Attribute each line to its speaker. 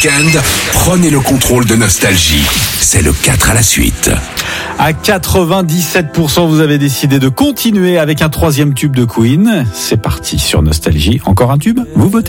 Speaker 1: week-end, prenez le contrôle de Nostalgie. C'est le 4 à la suite.
Speaker 2: À 97%, vous avez décidé de continuer avec un troisième tube de Queen. C'est parti sur Nostalgie. Encore un tube ? Vous votez.